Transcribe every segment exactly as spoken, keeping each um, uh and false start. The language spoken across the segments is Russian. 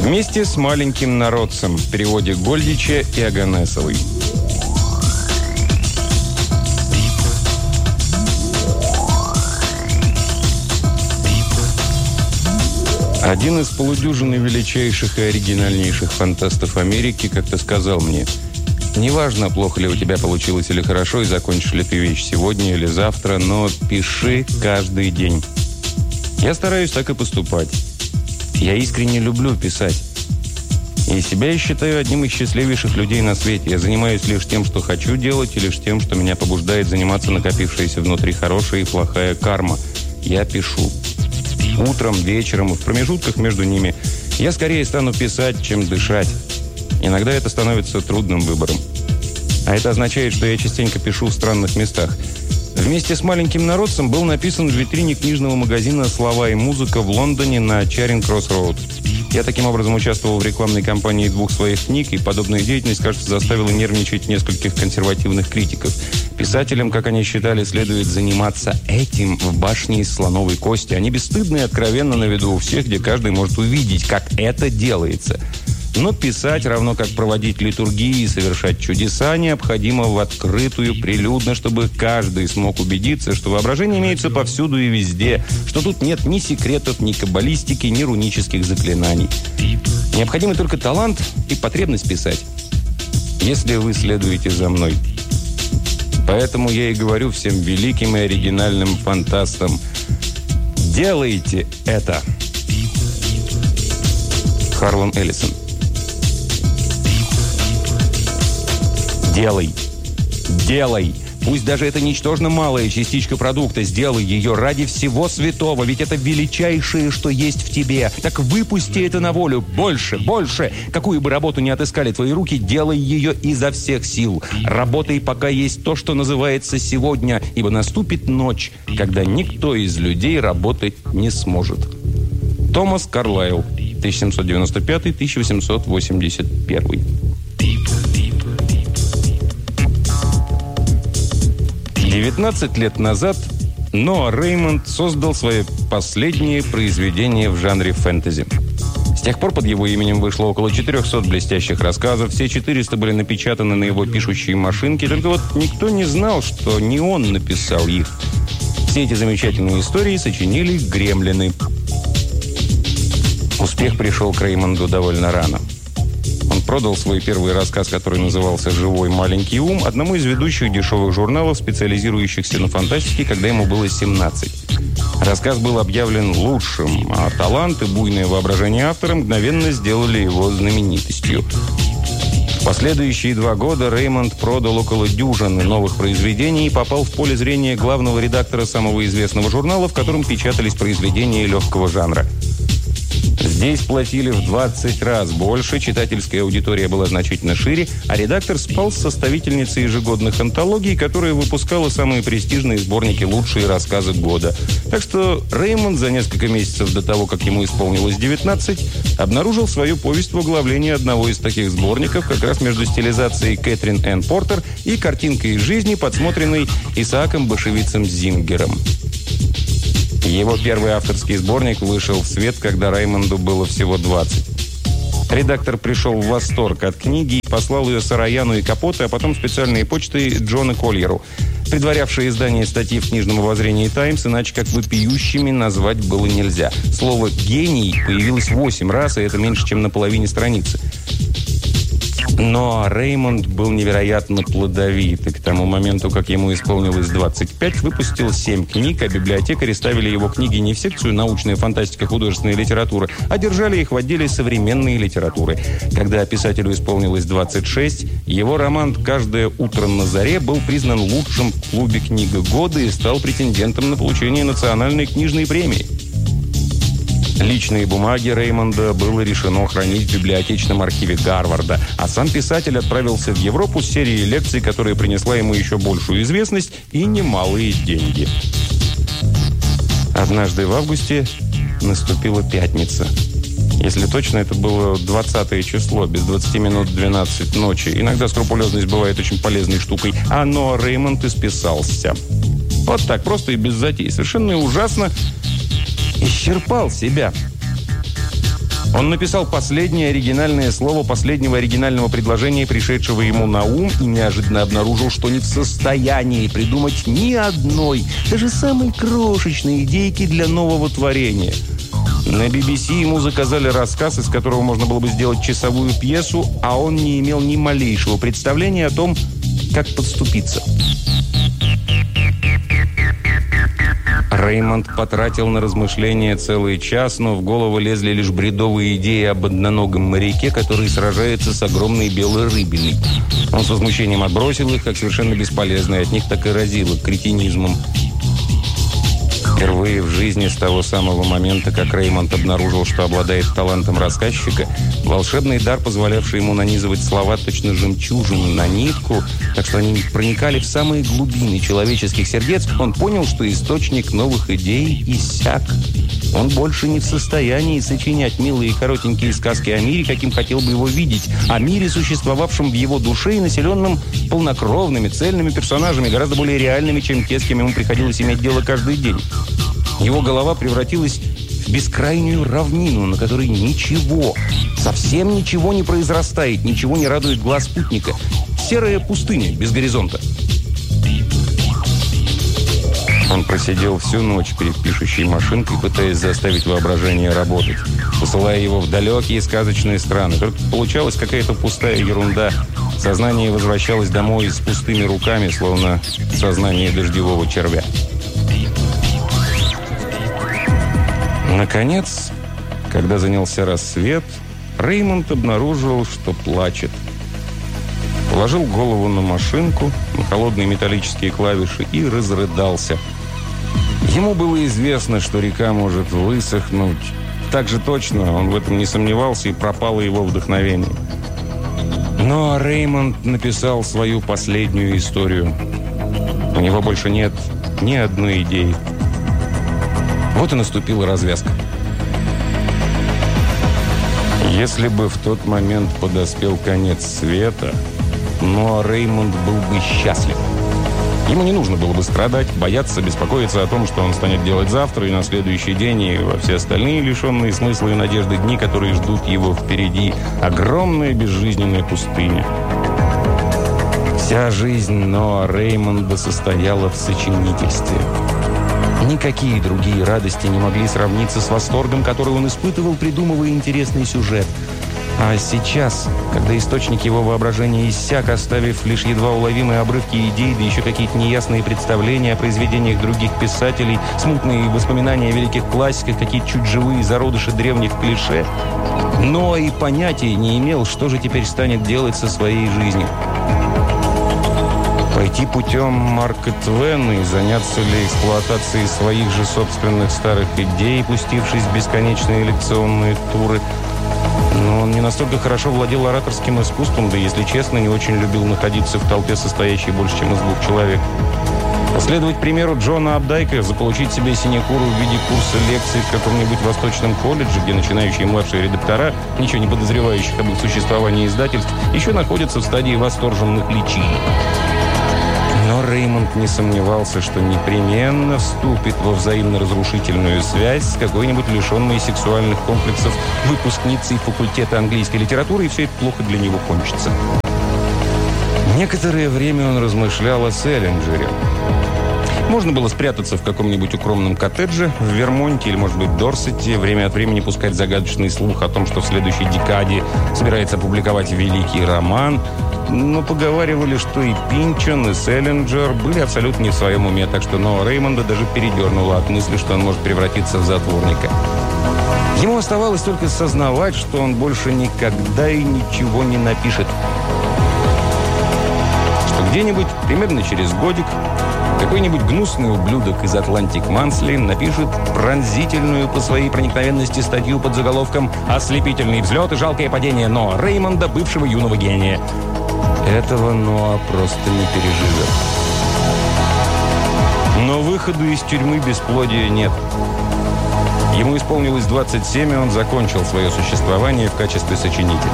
Вместе с маленьким народцем в переводе Гольдича и Оганесовой. Один из полудюжины величайших и оригинальнейших фантастов Америки как-то сказал мне: «Неважно, плохо ли у тебя получилось или хорошо, и закончишь ли ты вещь сегодня или завтра, но пиши каждый день». Я стараюсь так и поступать. Я искренне люблю писать. И себя я считаю одним из счастливейших людей на свете. Я занимаюсь лишь тем, что хочу делать, и лишь тем, что меня побуждает заниматься накопившаяся внутри хорошая и плохая карма. Я пишу. Утром, вечером и в промежутках между ними я скорее стану писать, чем дышать. Иногда это становится трудным выбором. А это означает, что я частенько пишу в странных местах. Вместе с маленьким народцем был написан в витрине книжного магазина «Слова и музыка» в Лондоне на Чаринг-Кросс-Роуд. Я таким образом участвовал в рекламной кампании двух своих книг, и подобная деятельность, кажется, заставила нервничать нескольких консервативных критиков. Писателям, как они считали, следует заниматься этим в башне из слоновой кости. Они бесстыдны и откровенно на виду у всех, где каждый может увидеть, как это делается. Но писать, равно как проводить литургии и совершать чудеса, необходимо в открытую, прилюдно, чтобы каждый смог убедиться, что воображение имеется повсюду и везде, что тут нет ни секретов, ни каббалистики, ни рунических заклинаний. Необходимы только талант и потребность писать, если вы следуете за мной. Поэтому я и говорю всем великим и оригинальным фантастам: делайте это! Харлан Эллисон. Делай. Делай. Пусть даже это ничтожно малая частичка продукта. Сделай ее ради всего святого. Ведь это величайшее, что есть в тебе. Так выпусти это на волю. Больше, больше. Какую бы работу ни отыскали твои руки, делай ее изо всех сил. Работай, пока есть то, что называется сегодня. Ибо наступит ночь, когда никто из людей работать не сможет. Томас Карлайл. тысяча семьсот девяносто пятый — тысяча восемьсот восемьдесят первый. девятнадцать лет назад Ноа Реймонд создал свое последнее произведение в жанре фэнтези. С тех пор под его именем вышло около четырехсот блестящих рассказов. Все четыреста были напечатаны на его пишущей машинке. Только вот никто не знал, что не он написал их. Все эти замечательные истории сочинили гремлины. Успех пришел к Реймонду довольно рано. Он продал свой первый рассказ, который назывался «Живой маленький ум», одному из ведущих дешевых журналов, специализирующихся на фантастике, когда ему было семнадцать. Рассказ был объявлен лучшим, а талант и буйное воображение автора мгновенно сделали его знаменитостью. В последующие два года Реймонд продал около дюжины новых произведений и попал в поле зрения главного редактора самого известного журнала, в котором печатались произведения легкого жанра. Здесь платили в двадцать раз больше, читательская аудитория была значительно шире, а редактор спал с составительницей ежегодных антологий, которая выпускала самые престижные сборники «Лучшие рассказы года». Так что Реймонд за несколько месяцев до того, как ему исполнилось девятнадцать, обнаружил свою повесть в оглавлении одного из таких сборников, как раз между стилизацией Кэтрин Энн Портер и картинкой из жизни, подсмотренной Исааком Башевицем Зингером. Его первый авторский сборник вышел в свет, когда Реймонду было всего двадцать. Редактор пришел в восторг от книги и послал ее Сараяну и Капоте, а потом специальной почтой Джону Кольеру, предварявшее издание статьи в книжном обозрении «Таймс», иначе как вопиющими назвать было нельзя. Слово «гений» появилось восемь раз, и это меньше, чем на половине страницы. Но Реймонд был невероятно плодовит, и к тому моменту, как ему исполнилось двадцать пять, выпустил семь книг, а библиотекари ставили его книги не в секцию «Научная фантастика, художественная литература», а держали их в отделе «Современной литературы». Когда писателю исполнилось двадцать шесть, его роман «Каждое утро на заре» был признан лучшим в клубе «Книга года» и стал претендентом на получение национальной книжной премии. Личные бумаги Реймонда было решено хранить в библиотечном архиве Гарварда, а сам писатель отправился в Европу с серией лекций, которая принесла ему еще большую известность и немалые деньги. Однажды в августе наступила пятница. Если точно, это было двадцатое число, без двадцати минут двенадцать ночи. Иногда скрупулезность бывает очень полезной штукой. А Ноа Реймонд исписался. Вот так, просто и без затей. Совершенно ужасно исчерпал себя. Он написал последнее оригинальное слово последнего оригинального предложения, пришедшего ему на ум, и неожиданно обнаружил, что не в состоянии придумать ни одной, даже самой крошечной идейки для нового творения. На би би си ему заказали рассказ, из которого можно было бы сделать часовую пьесу, а он не имел ни малейшего представления о том, как подступиться. Реймонд потратил на размышления целый час, но в голову лезли лишь бредовые идеи об одноногом моряке, который сражается с огромной белой рыбиной. Он с возмущением отбросил их, как совершенно бесполезные. От них так и разило кретинизмом. Впервые в жизни с того самого момента, как Реймонд обнаружил, что обладает талантом рассказчика, волшебный дар, позволявший ему нанизывать слова точно жемчужины на нитку, так что они проникали в самые глубины человеческих сердец, он понял, что источник новых идей иссяк. Он больше не в состоянии сочинять милые и коротенькие сказки о мире, каким хотел бы его видеть, о мире, существовавшем в его душе и населенном полнокровными, цельными персонажами, гораздо более реальными, чем те, с кем ему приходилось иметь дело каждый день. Его голова превратилась в бескрайнюю равнину, на которой ничего, совсем ничего не произрастает, ничего не радует глаз путника. Серая пустыня без горизонта. Он просидел всю ночь перед пишущей машинкой, пытаясь заставить воображение работать, посылая его в далекие сказочные страны. Только получалась какая-то пустая ерунда. Сознание возвращалось домой с пустыми руками, словно сознание дождевого червя. Наконец, когда занялся рассвет, Реймонд обнаружил, что плачет. Положил голову на машинку, на холодные металлические клавиши и разрыдался. Ему было известно, что река может высохнуть. Так же точно, он в этом не сомневался, и пропало его вдохновение. Но Реймонд написал свою последнюю историю. У него больше нет ни одной идеи. Вот и наступила развязка. Если бы в тот момент подоспел конец света, но Реймонд был бы счастлив. Ему не нужно было бы страдать, бояться, беспокоиться о том, что он станет делать завтра и на следующий день, и во все остальные лишенные смысла и надежды дни, которые ждут его впереди. Огромная безжизненная пустыня. Вся жизнь Ноа Реймонда состояла в сочинительстве. Никакие другие радости не могли сравниться с восторгом, который он испытывал, придумывая интересный сюжет. А сейчас, когда источник его воображения иссяк, оставив лишь едва уловимые обрывки идей, да еще какие-то неясные представления о произведениях других писателей, смутные воспоминания о великих классиках, какие-то чуть живые зародыши древних клише, но и понятия не имел, что же теперь станет делать со своей жизнью. Пойти путем Марка Твена и заняться ли эксплуатацией своих же собственных старых идей, пустившись в бесконечные лекционные туры. Но он не настолько хорошо владел ораторским искусством, да, если честно, не очень любил находиться в толпе, состоящей больше, чем из двух человек. Последовать примеру Джона Апдайка, заполучить себе синекуру в виде курса лекций в каком-нибудь восточном колледже, где начинающие младшие редактора, ничего не подозревающих об их существовании издательств, еще находятся в стадии восторженных личиний. Но Реймонд не сомневался, что непременно вступит во взаимно-разрушительную связь с какой-нибудь лишенной сексуальных комплексов выпускницей факультета английской литературы, и все это плохо для него кончится. Некоторое время он размышлял о Селлинджере. Можно было спрятаться в каком-нибудь укромном коттедже в Вермонте или, может быть, Дорсете, время от времени пускать загадочный слух о том, что в следующей декаде собирается опубликовать великий роман. Но поговаривали, что и Пинчон, и Селлинджер были абсолютно не в своем уме, так что Ноа Реймонда даже передернуло от мысли, что он может превратиться в затворника. Ему оставалось только сознавать, что он больше никогда и ничего не напишет. Что где-нибудь, примерно через годик, какой-нибудь гнусный ублюдок из Atlantic Monthly напишет пронзительную по своей проникновенности статью под заголовком «Ослепительный взлет и жалкое падение Ноа Реймонда, бывшего юного гения». Этого Ноа просто не переживет. Но выхода из тюрьмы бесплодия нет. Ему исполнилось двадцать семь, и он закончил свое существование в качестве сочинителя.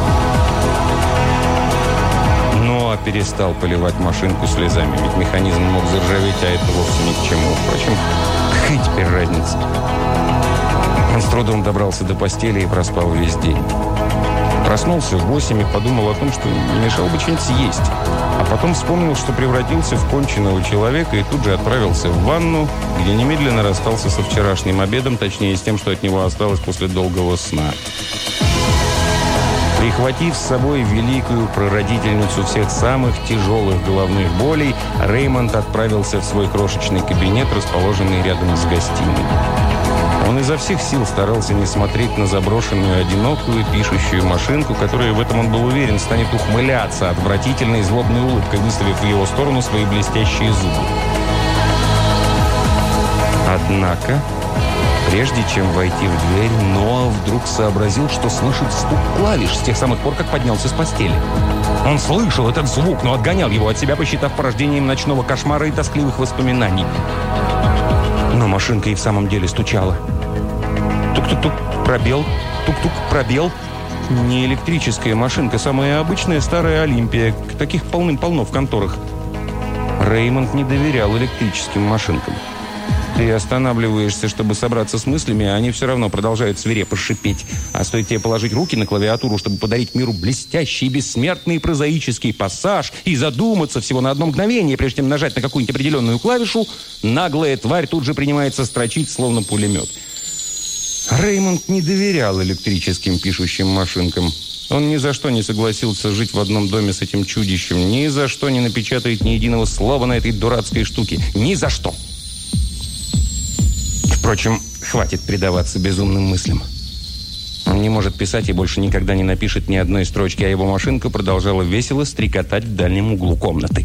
Ноа перестал поливать машинку слезами, ведь механизм мог заржаветь, а это вовсе ни к чему. Впрочем, какая теперь разница? Он с трудом добрался до постели и проспал весь день. Проснулся в восемь и подумал о том, что не мешало бы что-нибудь съесть. А потом вспомнил, что превратился в конченого человека и тут же отправился в ванну, где немедленно расстался со вчерашним обедом, точнее, с тем, что от него осталось после долгого сна. Прихватив с собой великую прародительницу всех самых тяжелых головных болей, Реймонд отправился в свой крошечный кабинет, расположенный рядом с гостиной. Он изо всех сил старался не смотреть на заброшенную, одинокую, пишущую машинку, которая, в этом он был уверен, станет ухмыляться отвратительной злобной улыбкой, выставив в его сторону свои блестящие зубы. Однако, прежде чем войти в дверь, Ноа вдруг сообразил, что слышит стук клавиш с тех самых пор, как поднялся с постели. Он слышал этот звук, но отгонял его от себя, посчитав порождением ночного кошмара и тоскливых воспоминаний. Но машинка и в самом деле стучала. Тук-тук-тук, пробел, тук-тук, пробел. Не электрическая машинка, самая обычная старая Олимпия. Таких полным-полно в конторах. Реймонд не доверял электрическим машинкам. Ты останавливаешься, чтобы собраться с мыслями, а они все равно продолжают свирепо шипеть. А стоит тебе положить руки на клавиатуру, чтобы подарить миру блестящий, бессмертный, прозаический пассаж и задуматься всего на одно мгновение, прежде чем нажать на какую-нибудь определенную клавишу, наглая тварь тут же принимается строчить, словно пулемет. Реймонд не доверял электрическим пишущим машинкам. Он ни за что не согласился жить в одном доме с этим чудищем, ни за что не напечатает ни единого слова на этой дурацкой штуке. Ни за что! Впрочем, хватит предаваться безумным мыслям. Он не может писать и больше никогда не напишет ни одной строчки, а его машинка продолжала весело стрекотать в дальнем углу комнаты.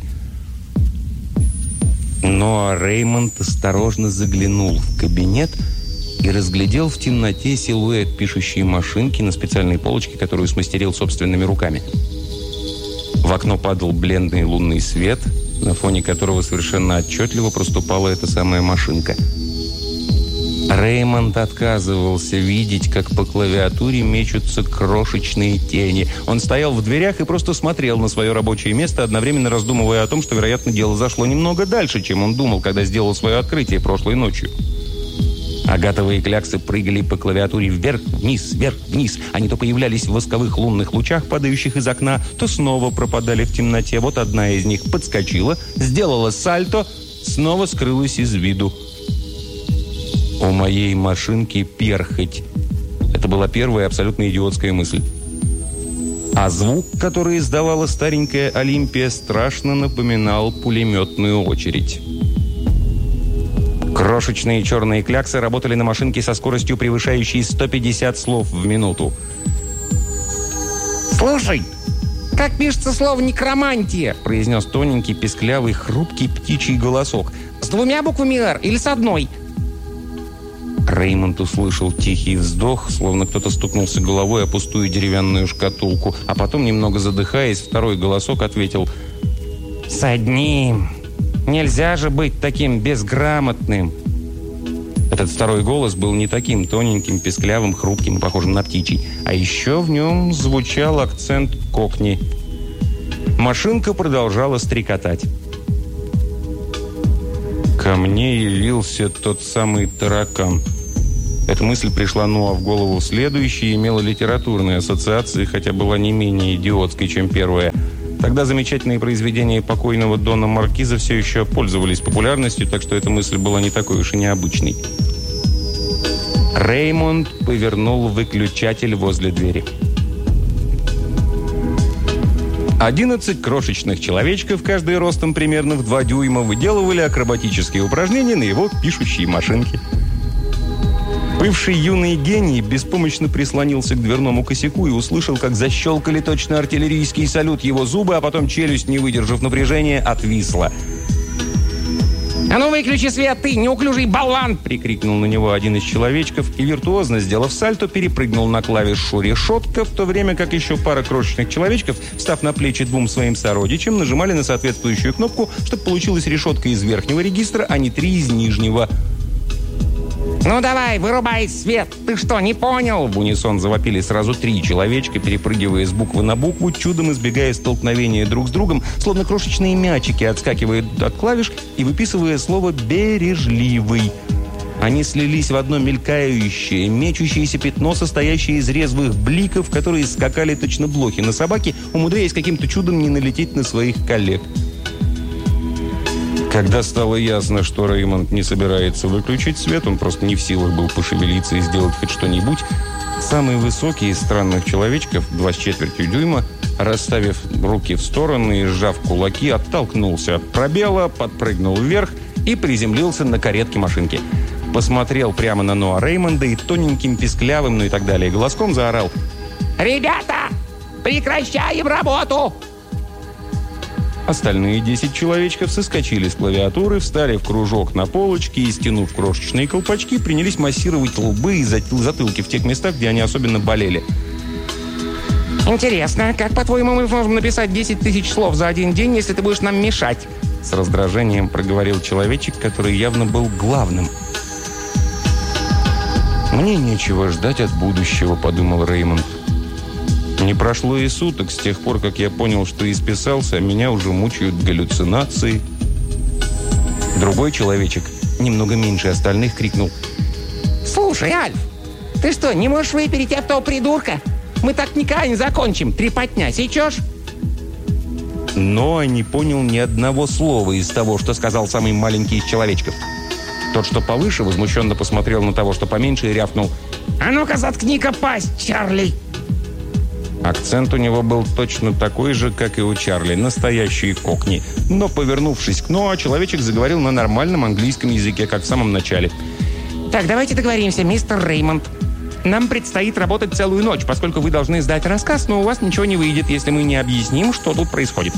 Но Реймонд осторожно заглянул в кабинет и разглядел в темноте силуэт пишущей машинки на специальной полочке, которую смастерил собственными руками. В окно падал бледный лунный свет, на фоне которого совершенно отчетливо проступала эта самая машинка. Реймонд отказывался видеть, как по клавиатуре мечутся крошечные тени. Он стоял в дверях и просто смотрел на свое рабочее место, одновременно раздумывая о том, что, вероятно, дело зашло немного дальше, чем он думал, когда сделал свое открытие прошлой ночью. Агатовые кляксы прыгали по клавиатуре вверх-вниз, вверх-вниз. Они то появлялись в восковых лунных лучах, падающих из окна, то снова пропадали в темноте. Вот одна из них подскочила, сделала сальто, снова скрылась из виду. «У моей машинки перхоть». Это была первая абсолютно идиотская мысль. А звук, который издавала старенькая Олимпия, страшно напоминал пулеметную очередь. Крошечные черные кляксы работали на машинке со скоростью, превышающей сто пятьдесят слов в минуту. «Слушай, как пишется слово «некромантия», — произнес тоненький, песклявый, хрупкий птичий голосок. «С двумя буквами «Р» или с одной?» Реймонд услышал тихий вздох, словно кто-то стукнулся головой о пустую деревянную шкатулку, а потом, немного задыхаясь, второй голосок ответил: «С одним. Нельзя же быть таким безграмотным». Этот второй голос был не таким тоненьким, песклявым, хрупким, похожим на птичий, а еще в нем звучал акцент кокни. Машинка продолжала стрекотать. «Ко мне явился тот самый таракан». Эта мысль пришла Ноа в голову следующей и имела литературные ассоциации, хотя была не менее идиотской, чем первая. Тогда замечательные произведения покойного Дона Маркиза все еще пользовались популярностью, так что эта мысль была не такой уж и необычной. Реймонд повернул выключатель возле двери. Одиннадцать крошечных человечков, каждый ростом примерно в два дюйма, выделывали акробатические упражнения на его пишущей машинке. Бывший юный гений беспомощно прислонился к дверному косяку и услышал, как защелкали точно артиллерийский салют его зубы, а потом челюсть, не выдержав напряжения, отвисла. «А ну выключи свет, ты, неуклюжий болван!» — прикрикнул на него один из человечков и, виртуозно сделав сальто, перепрыгнул на клавишу решетка, в то время как еще пара крошечных человечков, встав на плечи двум своим сородичам, нажимали на соответствующую кнопку, чтобы получилась решетка из верхнего регистра, а не три из нижнего. «Ну давай, вырубай свет! Ты что, не понял?» В унисон завопили сразу три человечка, перепрыгивая с буквы на букву, чудом избегая столкновения друг с другом, словно крошечные мячики, отскакивая от клавиш и выписывая слово «бережливый». Они слились в одно мелькающее, мечущееся пятно, состоящее из резвых бликов, которые скакали точно блохи на собаке, умудряясь каким-то чудом не налететь на своих коллег. Когда стало ясно, что Реймонд не собирается выключить свет, он просто не в силах был пошевелиться и сделать хоть что-нибудь, самый высокий из странных человечков, два с четвертью дюйма, расставив руки в стороны и сжав кулаки, оттолкнулся от пробела, подпрыгнул вверх и приземлился на каретке машинки. Посмотрел прямо на Ноа Реймонда и тоненьким, писклявым, ну и так далее, голоском заорал: «Ребята, прекращаем работу!» Остальные десять человечков соскочили с клавиатуры, встали в кружок на полочке и, стянув крошечные колпачки, принялись массировать лбы и затылки в тех местах, где они особенно болели. «Интересно, как, по-твоему, мы можем написать десять тысяч слов за один день, если ты будешь нам мешать?» С раздражением проговорил человечек, который явно был главным. «Мне нечего ждать от будущего», — подумал Реймонд. «Не прошло и суток с тех пор, как я понял, что исписался, а меня уже мучают галлюцинации». Другой человечек, немного меньше остальных, крикнул: «Слушай, Альф, ты что, не можешь выпереть этого придурка? Мы так никогда не закончим. Трепотня, сечешь?» Но не понял ни одного слова из того, что сказал самый маленький из человечков. Тот, что повыше, возмущенно посмотрел на того, что поменьше, и рявкнул: «А ну-ка, заткни-ка пасть, Чарли!» Акцент у него был точно такой же, как и у Чарли, настоящий кокни. Но, повернувшись к Ноа, человечек заговорил на нормальном английском языке, как в самом начале. «Так, давайте договоримся, мистер Реймонд. Нам предстоит работать целую ночь, поскольку вы должны сдать рассказ, но у вас ничего не выйдет, если мы не объясним, что тут происходит».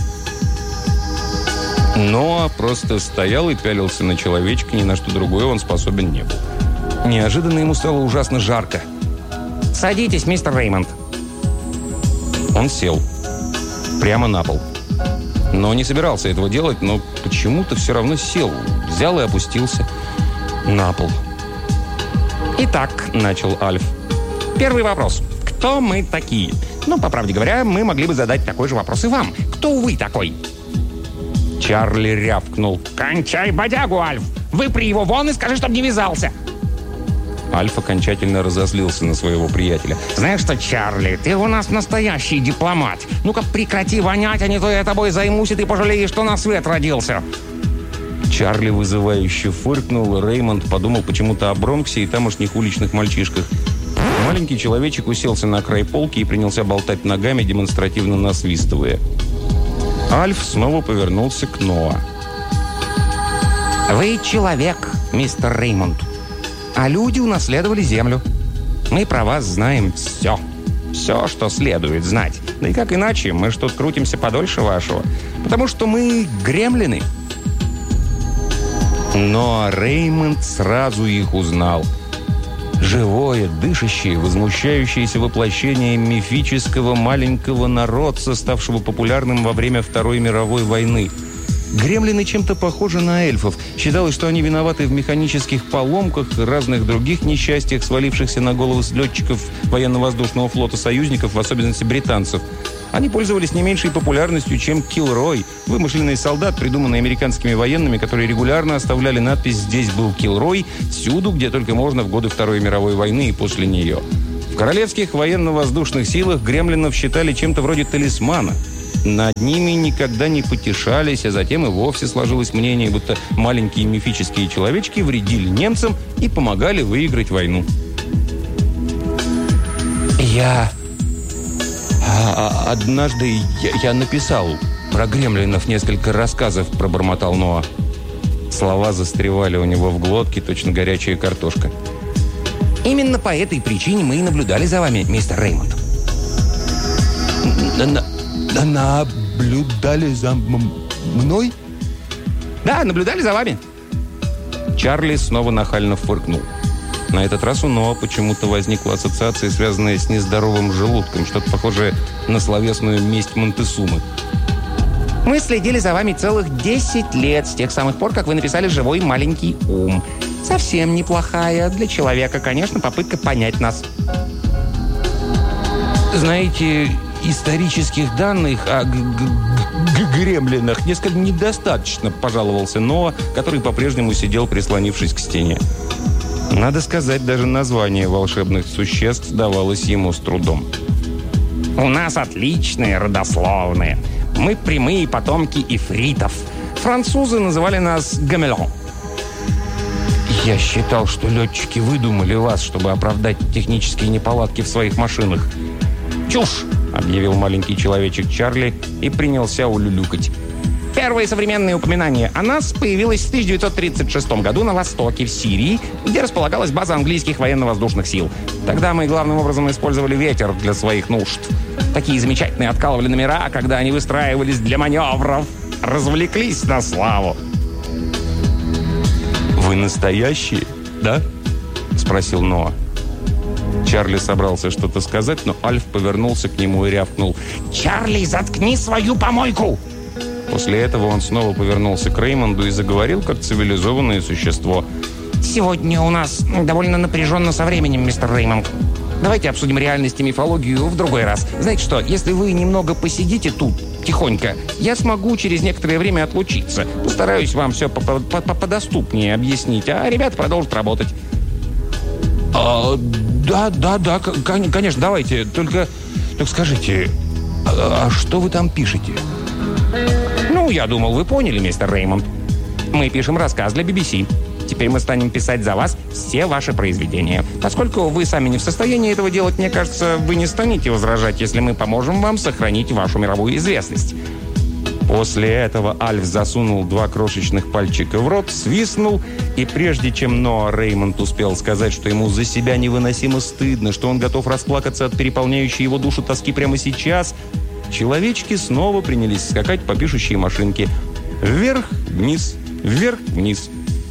Ноа просто стоял и пялился на человечка, ни на что другое он способен не был. Неожиданно ему стало ужасно жарко. «Садитесь, мистер Реймонд». Он сел. Прямо на пол. Но не собирался этого делать, но почему-то все равно сел. Взял и опустился на пол. «Итак», — начал Альф, — «первый вопрос. Кто мы такие? Ну, по правде говоря, мы могли бы задать такой же вопрос и вам. Кто вы такой?» Чарли рявкнул: «Кончай бодягу, Альф! Выпри его вон и скажи, чтоб не вязался!» Альф окончательно разозлился на своего приятеля. «Знаешь что, Чарли, ты у нас настоящий дипломат. Ну-ка прекрати вонять, а не то я тобой займусь, и ты пожалеешь, что на свет родился!» Чарли вызывающе фыркнул. Реймонд подумал почему-то о Бронксе и тамошних уличных мальчишках. Маленький человечек уселся на край полки и принялся болтать ногами, демонстративно насвистывая. Альф снова повернулся к Ноа. «Вы человек, мистер Реймонд, а люди унаследовали землю. Мы про вас знаем все. Все, что следует знать. Да и как иначе, мы ж тут крутимся подольше вашего. Потому что мы гремлины». Но Реймонд сразу их узнал. Живое, дышащее, возмущающееся воплощение мифического маленького народца, ставшего популярным во время Второй мировой войны. Гремлины чем-то похожи на эльфов. Считалось, что они виноваты в механических поломках и разных других несчастьях, свалившихся на головы летчиков военно-воздушного флота союзников, в особенности британцев. Они пользовались не меньшей популярностью, чем Килрой, вымышленный солдат, придуманный американскими военными, которые регулярно оставляли надпись «Здесь был Килрой» всюду, где только можно в годы Второй мировой войны и после нее. В королевских военно-воздушных силах гремлинов считали чем-то вроде талисмана. Над ними никогда не потешались, а затем и вовсе сложилось мнение, будто маленькие мифические человечки вредили немцам и помогали выиграть войну. «Я... А, однажды я, я написал про гремлинов несколько рассказов», — пробормотал Ноа. Слова застревали у него в глотке, точно горячая картошка. «Именно по этой причине мы и наблюдали за вами, мистер Реймонд». «Наблюдали за мной?» «Да, наблюдали за вами». Чарли снова нахально фыркнул. На этот раз у Ноа почему-то возникла ассоциация, связанная с нездоровым желудком, что-то похожее на словесную месть Монтесумы. «Мы следили за вами целых десять лет, с тех самых пор, как вы написали «Живой маленький ум». Совсем неплохая для человека, конечно, попытка понять нас». «Знаете, исторических данных о гремлинах несколько недостаточно», — пожаловался Ноа, который по-прежнему сидел, прислонившись к стене. Надо сказать, даже название волшебных существ давалось ему с трудом. «У нас отличные родословные. Мы прямые потомки ифритов. Французы называли нас гамелон». «Я считал, что летчики выдумали вас, чтобы оправдать технические неполадки в своих машинах». «Чушь!» — объявил маленький человечек Чарли и принялся улюлюкать. Первое современное упоминание о нас появилось в тысяча девятьсот тридцать шестом году на востоке, в Сирии, где располагалась база английских военно-воздушных сил. Тогда мы главным образом использовали ветер для своих нужд. Такие замечательные откалывали номера, когда они выстраивались для маневров. Развлеклись на славу. «Вы настоящие, да?» — спросил Ноа. Чарли собрался что-то сказать, но Альф повернулся к нему и рявкнул: «Чарли, заткни свою помойку!» После этого он снова повернулся к Реймонду и заговорил, как цивилизованное существо. «Сегодня у нас довольно напряженно со временем, мистер Реймонд. Давайте обсудим реальность и мифологию в другой раз. Знаете что, если вы немного посидите тут, тихонько, я смогу через некоторое время отлучиться. Постараюсь вам все подоступнее объяснить, а ребята продолжат работать». А, да, да, да, конечно, давайте. Только, только скажите, а, а что вы там пишете? Ну, я думал, вы поняли, мистер Реймонд. Мы пишем рассказ для би би си. Теперь мы станем писать за вас все ваши произведения. Поскольку вы сами не в состоянии этого делать, мне кажется, вы не станете возражать, если мы поможем вам сохранить вашу мировую известность. После этого Альф засунул два крошечных пальчика в рот, свистнул, и прежде чем Ноа Реймонд успел сказать, что ему за себя невыносимо стыдно, что он готов расплакаться от переполняющей его душу тоски прямо сейчас, человечки снова принялись скакать по пишущей машинке. Вверх-вниз, вверх-вниз.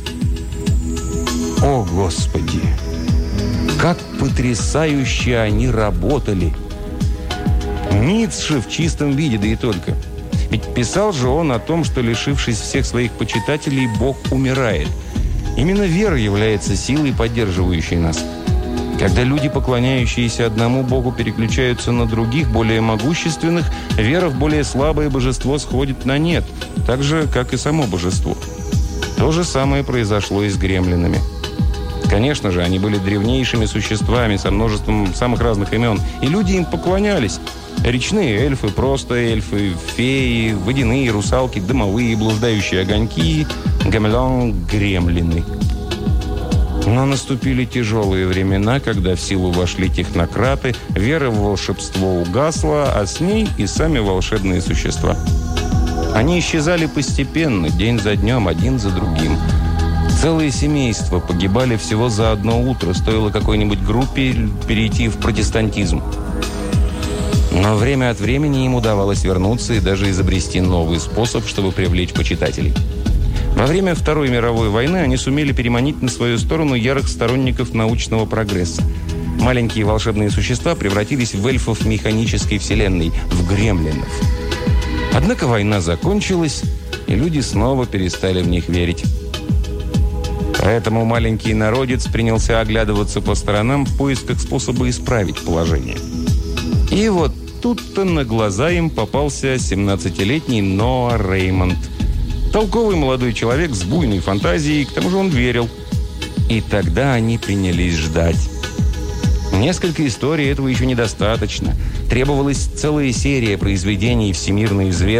О, Господи! Как потрясающе они работали! Ницше в чистом виде, да и только. Ведь писал же он о том, что, лишившись всех своих почитателей, Бог умирает. Именно вера является силой, поддерживающей нас. Когда люди, поклоняющиеся одному Богу, переключаются на других, более могущественных, вера в более слабое божество сходит на нет, так же, как и само божество. То же самое произошло и с гремлинами. Конечно же, они были древнейшими существами со множеством самых разных имен, и люди им поклонялись. Речные эльфы, просто эльфы, феи, водяные русалки, дымовые, блуждающие огоньки, гамелон, гремлины. Но наступили тяжелые времена, когда в силу вошли технократы, вера в волшебство угасла, а с ней и сами волшебные существа. Они исчезали постепенно, день за днем, один за другим. Целые семейства погибали всего за одно утро, стоило какой-нибудь группе перейти в протестантизм. Но время от времени им удавалось вернуться и даже изобрести новый способ, чтобы привлечь почитателей. Во время Второй мировой войны они сумели переманить на свою сторону ярых сторонников научного прогресса. Маленькие волшебные существа превратились в эльфов механической вселенной, в гремлинов. Однако война закончилась, и люди снова перестали в них верить. Поэтому маленький народец принялся оглядываться по сторонам в поисках способа исправить положение. И вот тут-то на глаза им попался семнадцатилетний Ноа Реймонд. Толковый молодой человек с буйной фантазией, к тому же он верил. И тогда они принялись ждать. Несколько историй этого еще недостаточно. Требовалась целая серия произведений всемирно известных.